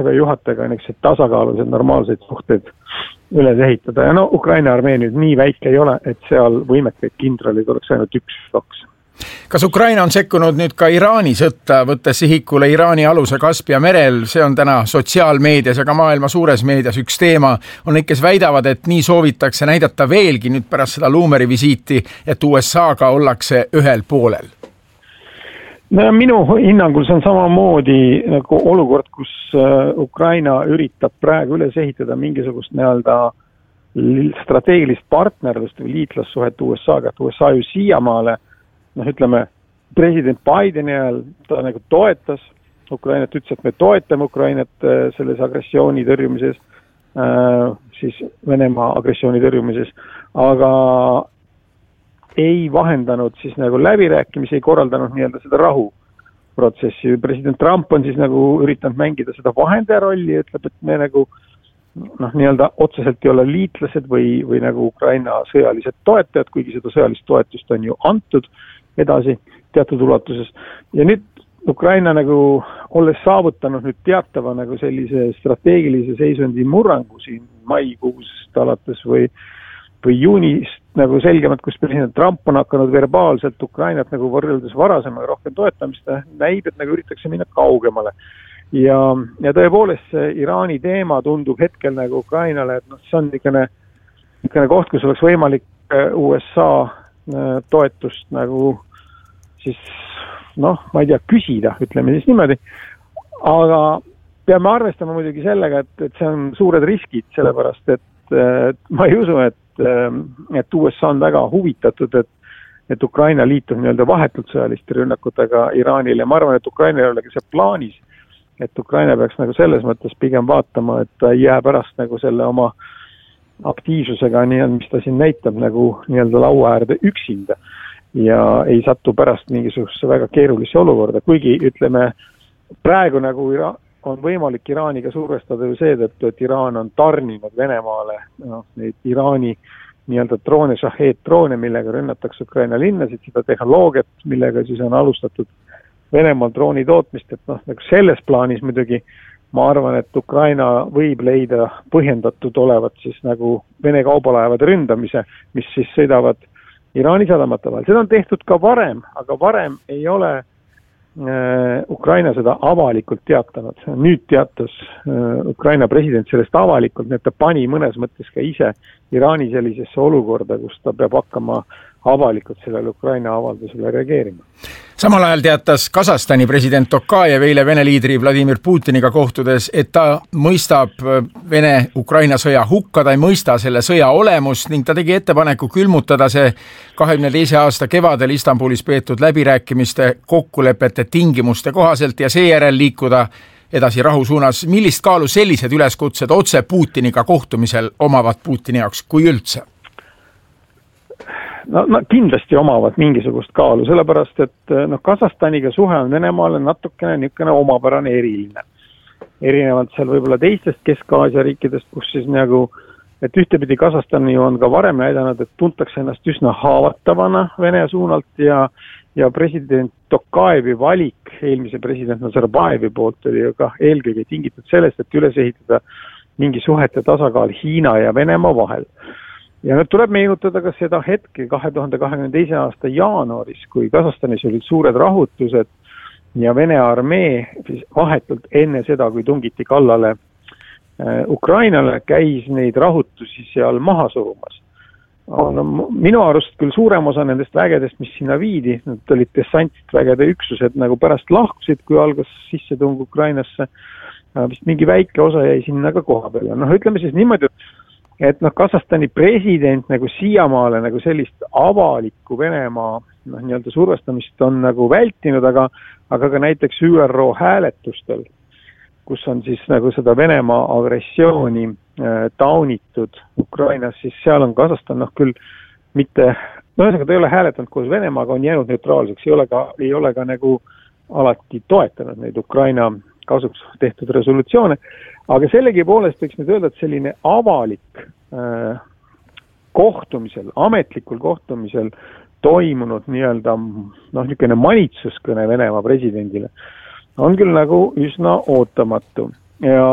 kaitseväe juhatajaga niisugused tasakaalused normaalseid suhteid üles ehitada. Ja Ukraina armee nüüd nii väike ei ole, et seal võimekaid kindralid oleks ainult 1-2. Kas Ukraina on sekkunud nüüd ka Iraani sõtta, võttes sihikule Iraani aluse Kaspia merel? See on täna sotsiaalmeedias ja ka maailma suures meedias üks teema. On neid, kes väidavad, et nii soovitakse näidata veelgi nüüd pärast seda Luumeri visiiti, et USA-ga ollakse ühel poolel. No, minu hinnangul see on samamoodi nagu olukord, kus Ukraina üritab praegu üles ehitada mingisugust strateegilist partnerlust või liitlassuhet USA-ga, et USA ju siiamaale ütleme, president Bideni ajal ta nagu toetas Ukrainat, ütles, et me toetame Ukrainat selles agressiooni tõrjumises, siis Venemaa agressiooni tõrjumises, aga ei vahendanud siis nagu läbirääkimisi, ei korraldanud nii-öelda seda rahuprotsessi. President Trump on siis nagu üritanud mängida seda vahendaja rolli, ütleb, et me nagu nii-öelda otseselt ei ole liitlased või nagu Ukraina sõjalised toetajad, kuigi seda sõjalist toetust on ju antud edasi teatud ulatuses. Ja nüüd Ukraina nagu olles saavutanud nüüd teatava nagu sellise strateegilise seisundi murrangu siin maikuust alates või juunist nagu selgemalt, kus president Trump on hakanud verbaalselt Ukrainat nagu võrreldes varasemaga rohkem toetamist, näib, et nagu üritatakse minna kaugemale. Ja tõepoolest see Iraani teema tundub hetkel nagu Ukrainale, et see on niisugune koht, kus oleks võimalik USA toetust nagu siis, ma ei tea, küsida, ütleme siis niimoodi. Aga peame arvestama muidugi sellega, et see on suured riskid, sellepärast, et ma ei usu, et USA on väga huvitatud, et Ukraina liitub nii-öelda vahetult sõjaliste rünnakutega Iraanile. Ma arvan, et Ukraina ei ole see plaanis, et Ukraina peaks nagu selles mõttes pigem vaatama, et ta ei jää pärast nagu selle oma aktiivsusega, mis ta siin näitab nagu nii-öelda laua äärde üksinda ja ei satu pärast mingisugusesse väga keerulisse olukorda, kuigi ütleme, praegu nagu on võimalik Iraaniga survestada ju seetõttu, et Iraan on tarninud Venemaale neid Iraani nii-öelda droone, Shahed-droone, millega rünnatakse Ukraina linnasid, seda tehnoloogiat, millega siis on alustatud Venemaal drooni tootmist, et nagu selles plaanis muidugi ma arvan, et Ukraina võib leida põhjendatud olevat siis nagu Vene kaubalaevade ründamise, mis siis sõidavad Iraani sadamate vahel. Seda on tehtud ka varem, aga varem ei ole Ukraina seda avalikult teatanud. Nüüd teatas Ukraina president sellest avalikult, nii et ta pani mõnes mõttes ka ise Iraani sellisesse olukorda, kus ta peab hakkama avalikult sellele Ukraina avaldusele reageerima. Samal ajal teatas Kasahstani president Tokajev eile Vene liidri Vladimir Putiniga kohtudes, et ta mõistab Vene-Ukraina sõja hukka, ta ei mõista selle sõja olemust ning ta tegi ettepaneku külmutada see 22. aasta kevadel Istanbulis peetud läbirääkimiste kokkulepete tingimuste kohaselt ja seejärel liikuda edasi rahu suunas. Millist kaalu sellised üleskutsed otse Putiniga kohtumisel omavad Putini jaoks, kui üldse? No kindlasti omavad mingisugust kaalu, sellepärast, et Kasahstaniga suhe on Venemaale natukene niisugune omapärane eriline. Erinevalt seal võib-olla teistest Kesk-Aasia riikidest, kus siis nagu, et ühtepidi Kasahstani on ka varem näidanud, et tuntakse ennast üsna haavatavana Vene suunalt ja president Tokajevi valik eelmise president Nazarbajevi poolt oli ka eelkõige tingitud sellest, et üles ehitada mingi suhete tasakaal Hiina ja Venemaa vahel. Ja nüüd tuleb meenutada ka seda hetke 2022. aasta jaanuaris, kui Kasahstanis olid suured rahutused ja Vene armee vahetult enne seda, kui tungiti kallale Ukrainale, käis neid rahutusi seal maha surumas. Minu arust küll suurem osa nendest vägedest, mis sinna viidi, need olid dessantvägede üksused, nagu pärast lahkusid, kui algas sissetung Ukrainasse, vist mingi väike osa jäi sinna ka koha peale. Ütleme siis niimoodi, et Kasahstani president nagu siiamaale nagu sellist avalikku Venemaa nii-öelda survestamist on nagu vältinud, aga ka näiteks ÜRO hääletustel, kus on siis nagu seda Venemaa agressiooni taunitud Ukrainas, siis seal on Kasahstan küll mitte, ta ei ole hääletanud koos Venemaaga, on jäänud neutraalseks, ei ole ka nagu alati toetanud neid Ukraina kasuks tehtud resolutsioone, aga sellegipoolest võiks nüüd öelda, et selline avalik kohtumisel, ametlikul kohtumisel toimunud nii-öelda niisugune manitsuskõne Venemaa presidendile on küll nagu üsna ootamatu. Ja